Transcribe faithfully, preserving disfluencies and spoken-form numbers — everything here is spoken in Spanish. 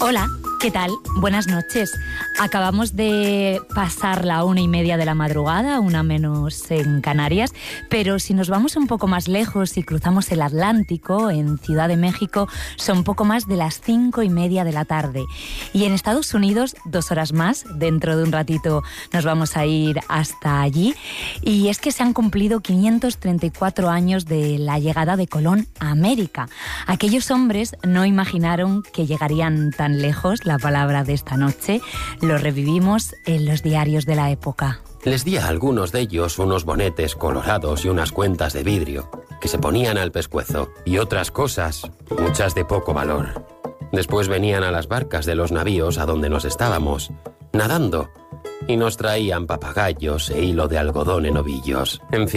Hola, ¿qué tal? Buenas noches. Acabamos de pasar la una y media de la madrugada, una menos en Canarias, pero si nos vamos un poco más lejos y cruzamos el Atlántico, en Ciudad de México, son poco más de las cinco y media de la tarde. Y en Estados Unidos, dos horas más, dentro de un ratito nos vamos a ir hasta allí. Y es que se han cumplido quinientos treinta y cuatro años de la llegada de Colón a América. Aquellos hombres no imaginaron que llegarían tan lejos. La palabra de esta noche lo revivimos en los diarios de la época. Les di a algunos de ellos unos bonetes colorados y unas cuentas de vidrio que se ponían al pescuezo y otras cosas, muchas de poco valor. Después venían a las barcas de los navíos a donde nos estábamos, nadando, y nos traían papagayos e hilo de algodón en ovillos. En fin.